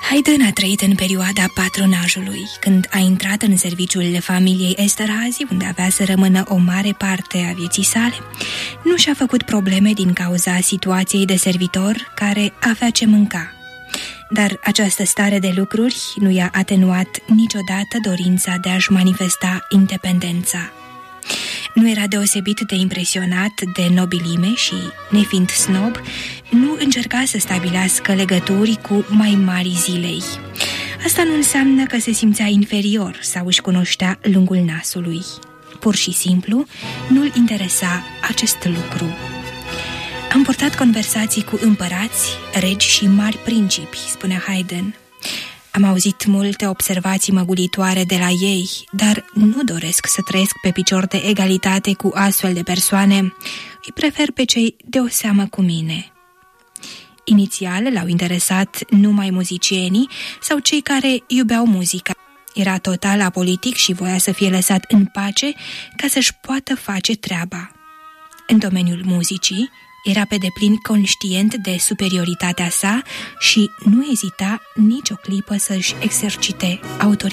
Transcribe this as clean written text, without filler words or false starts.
Haydn a trăit în perioada patronajului, când a intrat în serviciul familiei Esterhazy, unde avea să rămână o mare parte a vieții sale. Nu și-a făcut probleme din cauza situației de servitor care avea ce mânca. Dar această stare de lucruri nu i-a atenuat niciodată dorința de a-și manifesta independența. Nu era deosebit de impresionat de nobilime și, nefiind snob, nu încerca să stabilească legături cu mai mari zilei. Asta nu înseamnă că se simțea inferior sau își cunoștea lungul nasului. Pur și simplu, nu-l interesa acest lucru. Am purtat conversații cu împărați, regi și mari principi, spunea Haydn. Am auzit multe observații măgulitoare de la ei, dar nu doresc să trăiesc pe picior de egalitate cu astfel de persoane. Îi prefer pe cei de o seamă cu mine. Inițial l-au interesat numai muzicienii sau cei care iubeau muzica. Era total apolitic și voia să fie lăsat în pace ca să-și poată face treaba. În domeniul muzicii, era pe deplin conștient de superioritatea sa și nu ezita nicio clipă să-și exercite autoritatea.